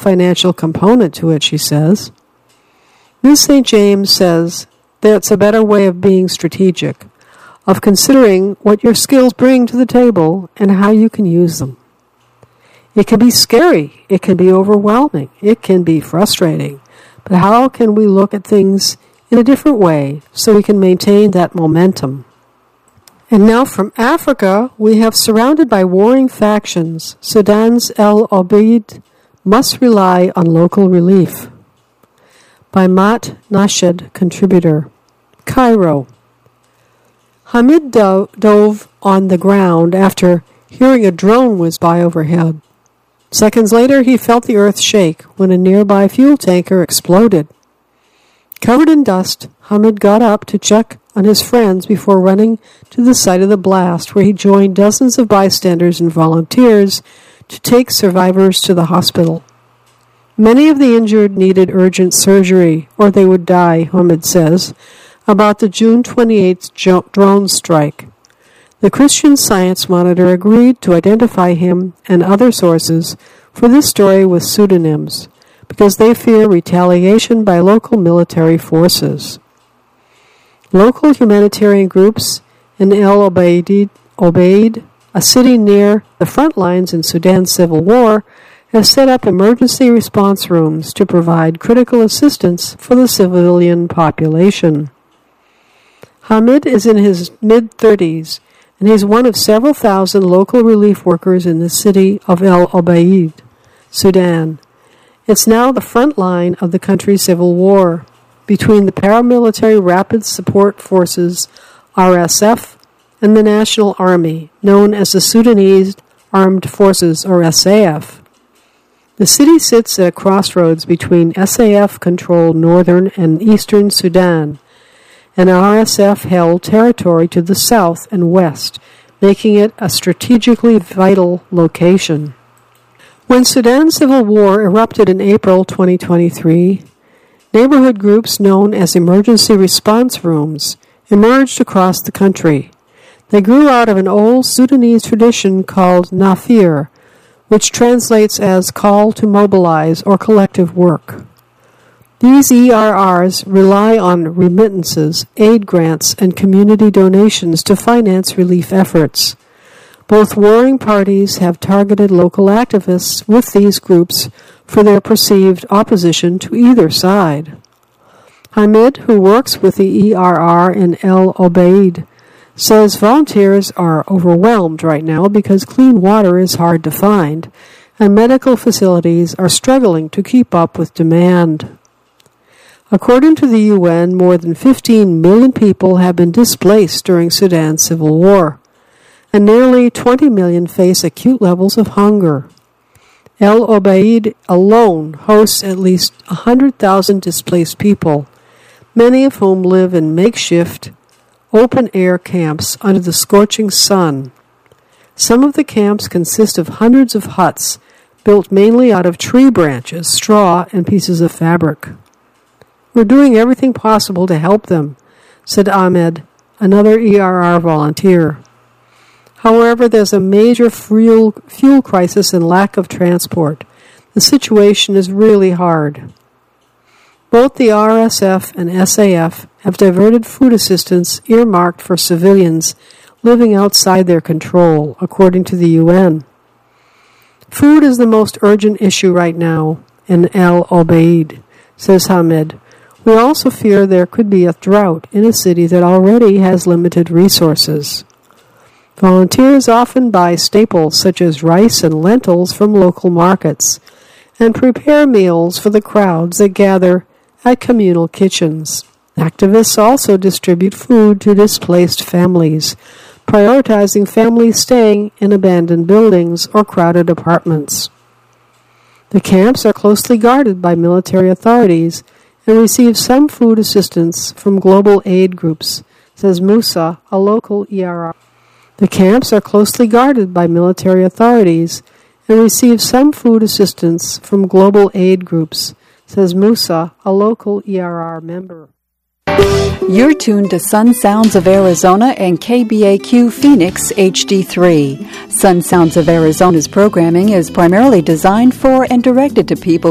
financial component to it, she says. Ms. St. James says that's a better way of being strategic, of considering what your skills bring to the table and how you can use them. It can be scary, it can be overwhelming, it can be frustrating, but how can we look at things in a different way so we can maintain that momentum? And now from Africa, we have surrounded by warring factions, Sudan's El Obeid must rely on local relief. By Mat Nashed, contributor. Cairo. Hamid dove on the ground after hearing a drone whiz by overhead. Seconds later, he felt the earth shake when a nearby fuel tanker exploded. Covered in dust, Hamid got up to check on his friends before running to the site of the blast, where he joined dozens of bystanders and volunteers to take survivors to the hospital. Many of the injured needed urgent surgery, or they would die, Hamid says, about the June 28th drone strike. The Christian Science Monitor agreed to identify him and other sources for this story with pseudonyms, because they fear retaliation by local military forces. Local humanitarian groups in El Obeid, a city near the front lines in Sudan's civil war, have set up emergency response rooms to provide critical assistance for the civilian population. Hamid is in his mid-30s, and he's one of several thousand local relief workers in the city of El Obeid, Sudan. It's now the front line of the country's civil war between the paramilitary Rapid Support Forces, RSF, and the National Army, known as the Sudanese Armed Forces, or SAF. The city sits at a crossroads between SAF-controlled northern and eastern Sudan, and RSF-held territory to the south and west, making it a strategically vital location. When Sudan's civil war erupted in April 2023, neighborhood groups known as emergency response rooms emerged across the country. They grew out of an old Sudanese tradition called Nafir, which translates as call to mobilize or collective work. These ERRs rely on remittances, aid grants, and community donations to finance relief efforts. Both warring parties have targeted local activists with these groups for their perceived opposition to either side. Hamid, who works with the ERR in El Obeid, says volunteers are overwhelmed right now because clean water is hard to find, and medical facilities are struggling to keep up with demand. According to the UN, more than 15 million people have been displaced during Sudan's civil war, and nearly 20 million face acute levels of hunger. El Obeid alone hosts at least 100,000 displaced people, many of whom live in makeshift, open-air camps under the scorching sun. Some of the camps consist of hundreds of huts built mainly out of tree branches, straw, and pieces of fabric. We're doing everything possible to help them, said Ahmed, another ERR volunteer. However, there's a major fuel crisis and lack of transport. The situation is really hard. Both the RSF and SAF have diverted food assistance earmarked for civilians living outside their control, according to the UN. Food is the most urgent issue right now in El Obeid, says Hamid. We also fear there could be a drought in a city that already has limited resources. Volunteers often buy staples such as rice and lentils from local markets and prepare meals for the crowds that gather at communal kitchens. Activists also distribute food to displaced families, prioritizing families staying in abandoned buildings or crowded apartments. The camps are closely guarded by military authorities and receive some food assistance from global aid groups, says Musa, a local ERR. The camps are closely guarded by military authorities and receive some food assistance from global aid groups, says Musa, a local ERR member. You're tuned to Sun Sounds of Arizona and KBAQ Phoenix HD3. Sun Sounds of Arizona's programming is primarily designed for and directed to people